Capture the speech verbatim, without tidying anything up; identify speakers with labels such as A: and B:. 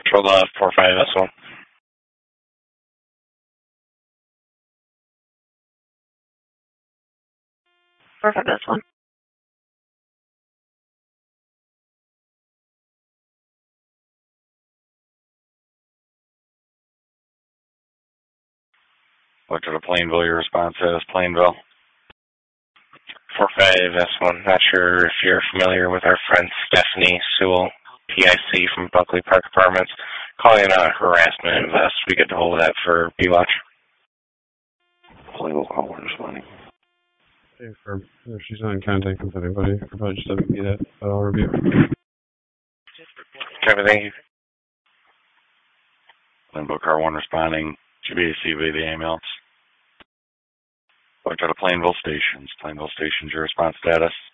A: Control left, four five S one.
B: four five S one.
A: Look to the Plainville, your response is Plainville. four five S one. Not sure if you're familiar with our friend Stephanie Sewell, P I C from Buckley Park Apartments, calling on a harassment invest. We get a hold of that for B-Watch. Plainville call, we're responding.
C: Okay, for, if she's not in contact with anybody, I probably just doesn't be that, but I'll review.
A: Kevin, thank you. Plainville car one responding. Should be a C V the ambulance. Look to the Plainville stations. Plainville stations, your response status.